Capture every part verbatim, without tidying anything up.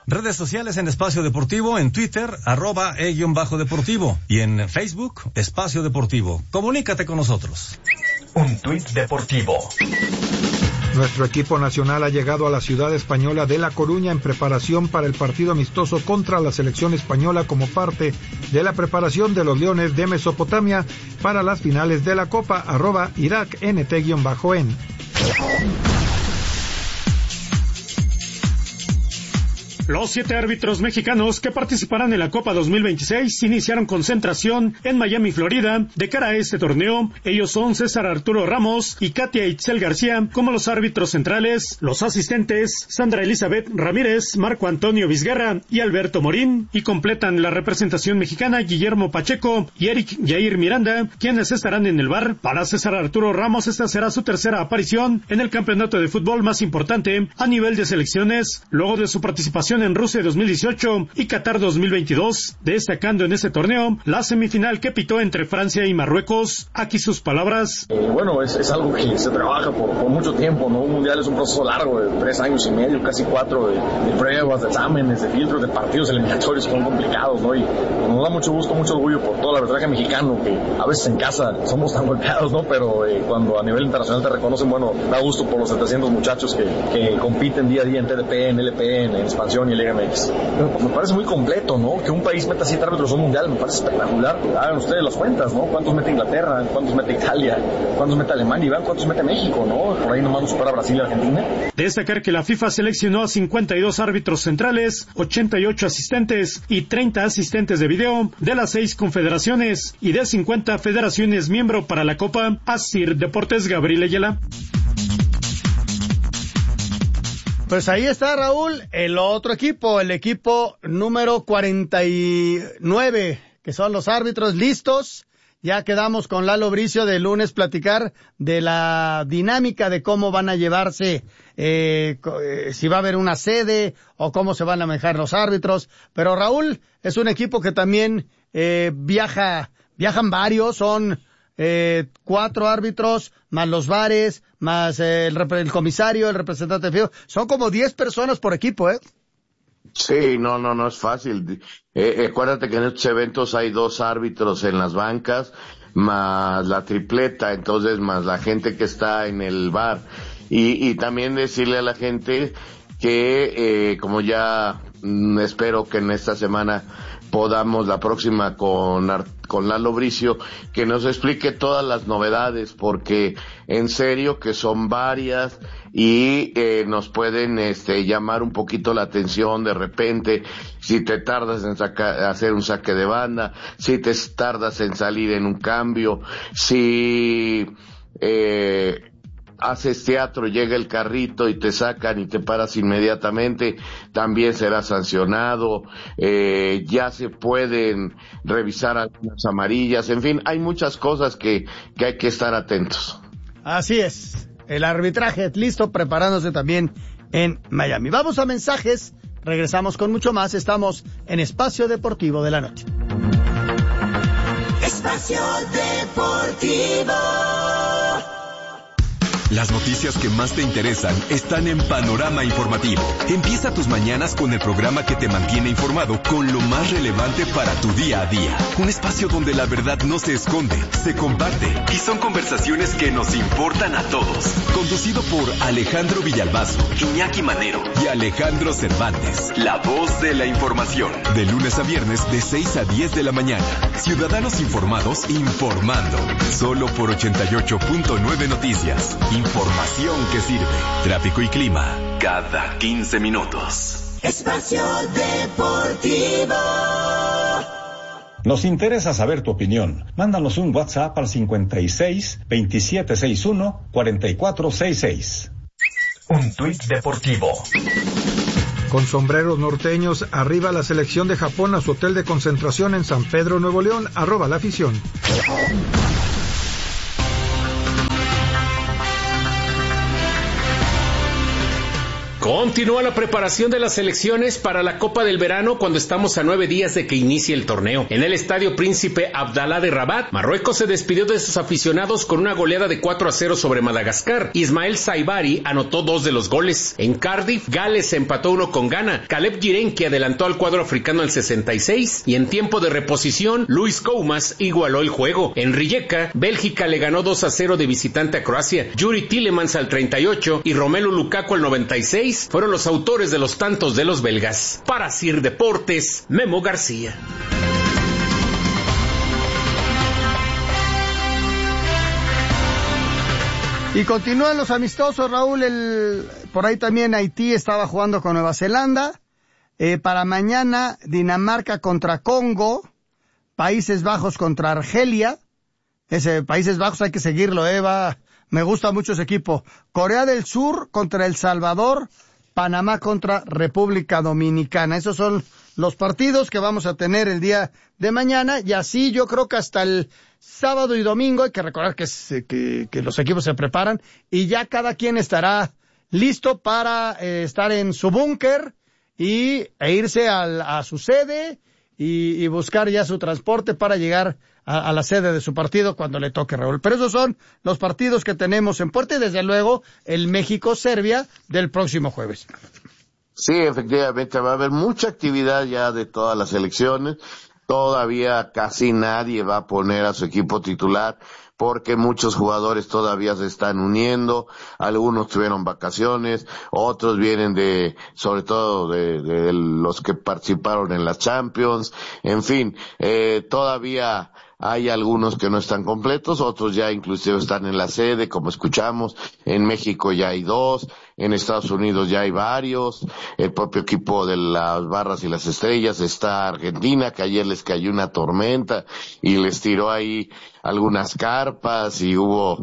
Redes sociales en Espacio Deportivo, en Twitter, arroba e-deportivo y en Facebook, Espacio Deportivo. Comunícate con nosotros. Un tuit deportivo. Nuestro equipo nacional ha llegado a la ciudad española de La Coruña en preparación para el partido amistoso contra la selección española como parte de la preparación de los Leones de Mesopotamia para las finales de la Copa, arroba Irak N T-en. Los siete árbitros mexicanos que participarán en la Copa dos mil veintiséis iniciaron concentración en Miami, Florida, de cara a este torneo. Ellos son César Arturo Ramos y Katia Itzel García como los árbitros centrales, los asistentes Sandra Elizabeth Ramírez, Marco Antonio Vizguerra y Alberto Morín, y completan la representación mexicana Guillermo Pacheco y Eric Jair Miranda, quienes estarán en el V A R. Para César Arturo Ramos, esta será su tercera aparición en el campeonato de fútbol más importante a nivel de selecciones, luego de su participación en Rusia dos mil dieciocho y Qatar dos mil veintidós, destacando en este torneo la semifinal que pitó entre Francia y Marruecos. Aquí sus palabras. Eh, bueno, es, es algo que se trabaja por, por mucho tiempo, ¿no? Un mundial es un proceso largo de tres años y medio, casi cuatro, de, de pruebas, de exámenes, de filtros, de partidos eliminatorios que son complicados, ¿no? Y nos da mucho gusto, mucho orgullo por todo el arbitraje mexicano, que a veces en casa somos tan golpeados, ¿no? Pero eh, cuando a nivel internacional te reconocen, bueno, da gusto por los setecientos muchachos que, que compiten día a día en T D P, en L P, en expansión y Liga M X. Me parece muy completo, ¿no? Que un país meta siete árbitros en un mundial, me parece espectacular. Hagan ustedes las cuentas, ¿no? ¿Cuántos mete Inglaterra? ¿Cuántos mete Italia? ¿Cuántos mete Alemania? Y vean cuántos mete México, ¿no? Por ahí nomás nos supera Brasil y Argentina. Destacar que la FIFA seleccionó a cincuenta y dos árbitros centrales, ochenta y ocho asistentes y treinta asistentes de video de las seis confederaciones y de cincuenta federaciones miembro para la Copa. Asir Deportes, Gabriel Ayala. Pues ahí está, Raúl, el otro equipo, el equipo número cuarenta y nueve, que son los árbitros listos. Ya quedamos con Lalo Bricio de lunes platicar de la dinámica de cómo van a llevarse, eh, si va a haber una sede o cómo se van a manejar los árbitros. Pero Raúl, es un equipo que también eh, viaja, viajan varios, son eh, cuatro árbitros, más los bares, más eh, el, rep- el comisario, el representante de FIO. Son como diez personas por equipo, ¿eh? Sí, no, no, no es fácil. Eh, acuérdate que en estos eventos hay dos árbitros en las bancas, más la tripleta, entonces más la gente que está en el bar. Y, y también decirle a la gente que, eh, como ya mm, espero que en esta semana podamos la próxima con con Lalo Bricio, que nos explique todas las novedades, porque en serio que son varias y eh, nos pueden este llamar un poquito la atención de repente, si te tardas en saca, hacer un saque de banda, si te tardas en salir en un cambio, si eh haces teatro, llega el carrito y te sacan y te paras inmediatamente, también será sancionado. Eh, ya se pueden revisar algunas amarillas, en fin, hay muchas cosas que, que hay que estar atentos. Así es, el arbitraje listo, preparándose también en Miami. Vamos a mensajes, regresamos con mucho más, estamos en Espacio Deportivo de la Noche. Espacio Deportivo. Las noticias que más te interesan están en Panorama Informativo. Empieza tus mañanas con el programa que te mantiene informado con lo más relevante para tu día a día. Un espacio donde la verdad no se esconde, se comparte y son conversaciones que nos importan a todos. Conducido por Alejandro Villalbazo, Iñaki Manero y Alejandro Cervantes. La voz de la información. De lunes a viernes de seis a diez de la mañana. Ciudadanos informados informando. Solo por ochenta y ocho punto nueve Noticias. Información que sirve. Tráfico y clima cada quince minutos. Espacio Deportivo. Nos interesa saber tu opinión. Mándanos un WhatsApp al cincuenta y seis, veintisiete sesenta y uno, cuarenta y cuatro sesenta y seis. Un tuit deportivo. Con sombreros norteños, arriba la selección de Japón a su hotel de concentración en San Pedro, Nuevo León, arroba la afición. Continúa la preparación de las selecciones para la Copa del Verano cuando estamos a nueve días de que inicie el torneo. En el Estadio Príncipe Abdalá de Rabat, Marruecos se despidió de sus aficionados con una goleada de cuatro a cero sobre Madagascar. Ismael Saibari anotó dos de los goles. En Cardiff, Gales empató uno con Ghana. Caleb Jirenki adelantó al cuadro africano al sesenta y seis y en tiempo de reposición, Luis Koumas igualó el juego. En Rijeka, Bélgica le ganó dos a cero de visitante a Croacia. Yuri Tillemans al treinta y ocho y Romelu Lukaku al noventa y seis fueron los autores de los tantos de los belgas. Para Sir Deportes, Memo García. Y continúan los amistosos, Raúl. El, por ahí también Haití estaba jugando con Nueva Zelanda. Eh, para mañana, Dinamarca contra Congo. Países Bajos contra Argelia. Ese Países Bajos hay que seguirlo, eh, va, me gusta mucho ese equipo. Corea del Sur contra El Salvador. Panamá contra República Dominicana. Esos son los partidos que vamos a tener el día de mañana. Y así yo creo que hasta el sábado y domingo hay que recordar que, que, que los equipos se preparan. Y ya cada quien estará listo para eh, estar en su búnker y e irse al, a su sede y, y buscar ya su transporte para llegar a, a la sede de su partido cuando le toque, Raúl. Pero esos son los partidos que tenemos en puerta y desde luego el México-Serbia del próximo jueves. Sí, efectivamente va a haber mucha actividad ya de todas las selecciones. Todavía casi nadie va a poner a su equipo titular porque muchos jugadores todavía se están uniendo, algunos tuvieron vacaciones, otros vienen de, sobre todo de, de los que participaron en las Champions, en fin, eh, todavía hay algunos que no están completos, otros ya inclusive están en la sede, como escuchamos, en México ya hay dos, en Estados Unidos ya hay varios, el propio equipo de las Barras y las Estrellas está Argentina, que ayer les cayó una tormenta y les tiró ahí algunas carpas y hubo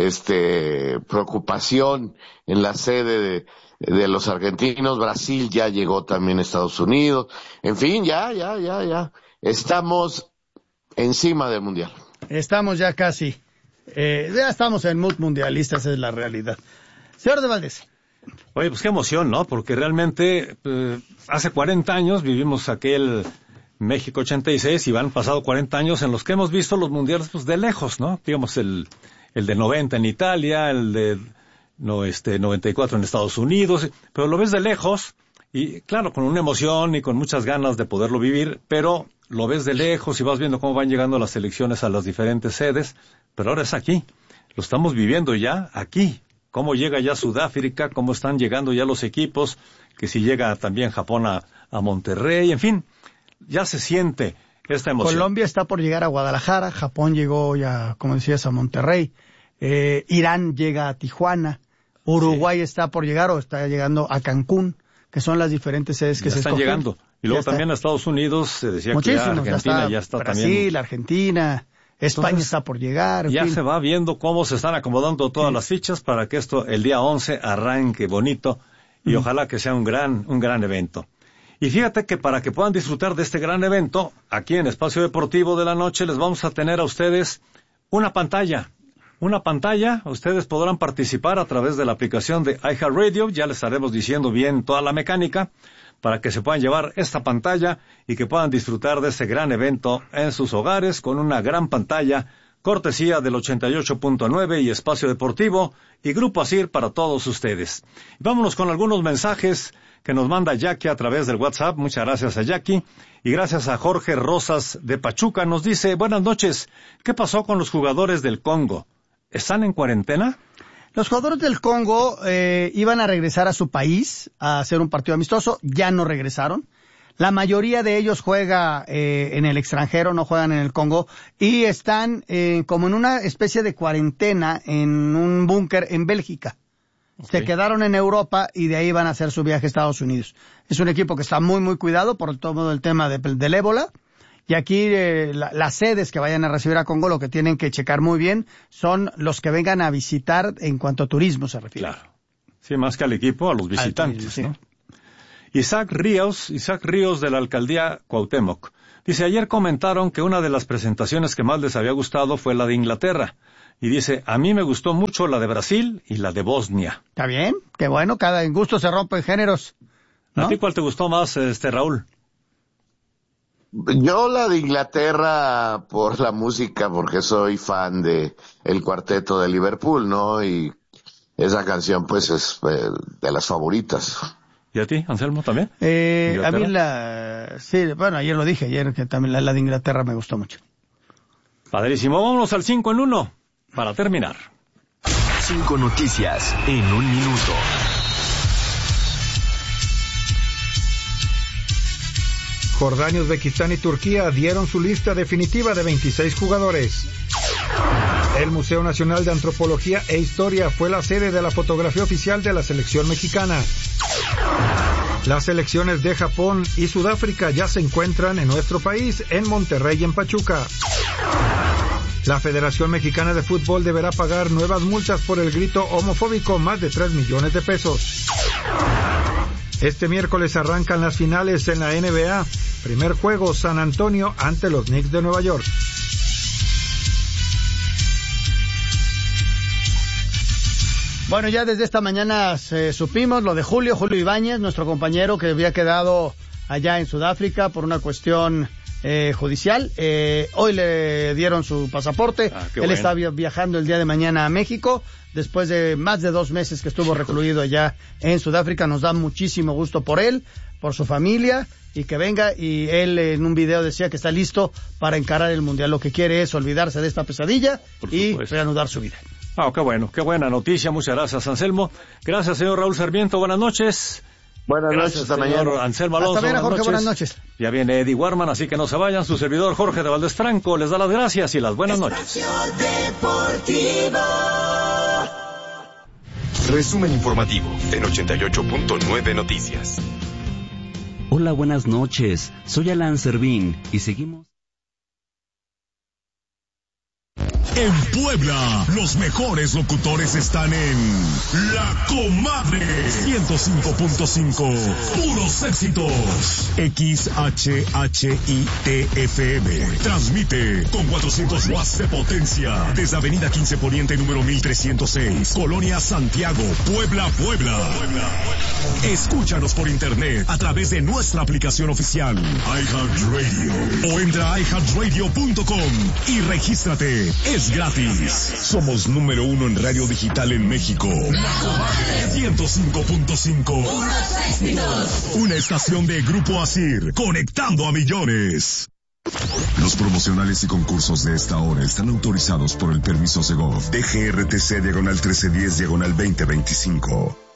este preocupación en la sede de de los argentinos. Brasil ya llegó también a Estados Unidos, en fin, ya, ya, ya, ya, estamos encima del mundial. Estamos ya casi, eh, ya estamos en mood mundialista, esa es la realidad. Señor de Valdés. Oye, pues qué emoción, ¿no? Porque realmente eh, hace cuarenta años vivimos aquel México ochenta y seis y van pasado cuarenta años en los que hemos visto los mundiales pues de lejos, ¿no? Digamos el el de noventa en Italia, el de no este noventa y cuatro en Estados Unidos, pero lo ves de lejos y claro, con una emoción y con muchas ganas de poderlo vivir, pero lo ves de lejos y vas viendo cómo van llegando las selecciones a las diferentes sedes, pero ahora es aquí, lo estamos viviendo ya aquí, cómo llega ya Sudáfrica, cómo están llegando ya los equipos, que si llega también Japón a, a Monterrey, en fin, ya se siente esta emoción. Colombia está por llegar a Guadalajara, Japón llegó ya, como decías, a Monterrey, eh, Irán llega a Tijuana, Uruguay sí. está por llegar o está llegando a Cancún, que son las diferentes sedes que ya se están escogen. llegando. Y luego también a Estados Unidos se decía Muchísimos, que ya Argentina ya está, ya está Brasil, también. Brasil, Argentina, España Entonces, está por llegar. Ya fin. se va viendo cómo se están acomodando todas sí. las fichas para que esto el día once arranque bonito y mm. ojalá que sea un gran, un gran evento. Y fíjate que para que puedan disfrutar de este gran evento, aquí en Espacio Deportivo de la Noche les vamos a tener a ustedes una pantalla. Una pantalla, ustedes podrán participar a través de la aplicación de iHeartRadio, ya les estaremos diciendo bien toda la mecánica, para que se puedan llevar esta pantalla y que puedan disfrutar de este gran evento en sus hogares con una gran pantalla, cortesía del ochenta y ocho punto nueve y Espacio Deportivo y Grupo Asir para todos ustedes. Y vámonos con algunos mensajes que nos manda Jackie a través del WhatsApp, muchas gracias a Jackie, y gracias a Jorge Rosas de Pachuca, nos dice, buenas noches, ¿qué pasó con los jugadores del Congo? ¿Están en cuarentena? Los jugadores del Congo eh, iban a regresar a su país a hacer un partido amistoso, ya no regresaron. La mayoría de ellos juega eh, en el extranjero, no juegan en el Congo, y están eh, como en una especie de cuarentena en un búnker en Bélgica. Okay. Se quedaron en Europa y de ahí van a hacer su viaje a Estados Unidos. Es un equipo que está muy, muy cuidado por todo el tema de, del ébola. Y aquí eh, la, las sedes que vayan a recibir a Congo lo que tienen que checar muy bien son los que vengan a visitar en cuanto a turismo se refiere. Claro. Sí, más que al equipo, a los visitantes, turismo, sí. ¿no? Isaac Ríos, Isaac Ríos de la alcaldía Cuauhtémoc. Dice, ayer comentaron que una de las presentaciones que más les había gustado fue la de Inglaterra. Y dice, a mí me gustó mucho la de Brasil y la de Bosnia. Está bien, qué bueno, cada en gusto se rompen géneros, ¿no? ¿A ti cuál te gustó más, este Raúl? Yo la de Inglaterra por la música, porque soy fan de el cuarteto de Liverpool, ¿no? Y esa canción, pues, es eh, de las favoritas. ¿Y a ti, Anselmo, también? Eh, a mí la... Sí, bueno, ayer lo dije, ayer que también la, la de Inglaterra me gustó mucho. Padrísimo, vámonos al cinco en uno, para terminar. Cinco noticias en un minuto. Jordania, Uzbekistán y Turquía dieron su lista definitiva de veintiséis jugadores. El Museo Nacional de Antropología e Historia fue la sede de la fotografía oficial de la selección mexicana. Las selecciones de Japón y Sudáfrica ya se encuentran en nuestro país, en Monterrey y en Pachuca. La Federación Mexicana de Fútbol deberá pagar nuevas multas por el grito homofóbico, más de tres millones de pesos. Este miércoles arrancan las finales en la N B A. Primer juego, San Antonio ante los Knicks de Nueva York. Bueno, ya desde esta mañana eh, supimos lo de Julio, Julio Ibáñez, nuestro compañero que había quedado allá en Sudáfrica por una cuestión eh, judicial. Eh, hoy le dieron su pasaporte. Ah, Él bueno. está viajando el día de mañana a México, después de más de dos meses que estuvo recluido allá en Sudáfrica. Nos da muchísimo gusto por él, por su familia, y que venga. Y él en un video decía que está listo para encarar el Mundial. Lo que quiere es olvidarse de esta pesadilla y reanudar su vida. Ah, qué bueno, qué buena noticia. Muchas gracias, Anselmo. Gracias, señor Raúl Sarmiento. Buenas noches. Buenas gracias, noches, hasta mañana. Anselmo Alonso. Hasta mañana, Jorge, buenas noches. buenas noches. Ya viene Eddie Warman, así que no se vayan. Su servidor Jorge de Valdés Franco les da las gracias y las buenas noches. Resumen informativo en ochenta y ocho punto nueve Noticias. Hola, buenas noches. Soy Alan Servín y seguimos. En Puebla, los mejores locutores están en La Comadre ciento cinco punto cinco. Puros éxitos. X H H I T F M. Transmite con cuatrocientos watts de potencia desde Avenida quince Poniente número mil trescientos seis, Colonia Santiago, Puebla, Puebla. Escúchanos por internet a través de nuestra aplicación oficial iHeartRadio o entra a i heart radio punto com y regístrate. Es gratis. Somos número uno en radio digital en México. La Comadre ciento cinco punto cinco. Una estación de Grupo Asir, conectando a millones. Los promocionales y concursos de esta hora están autorizados por el permiso Segov D G R T C diagonal trece diez diagonal veinte veinticinco.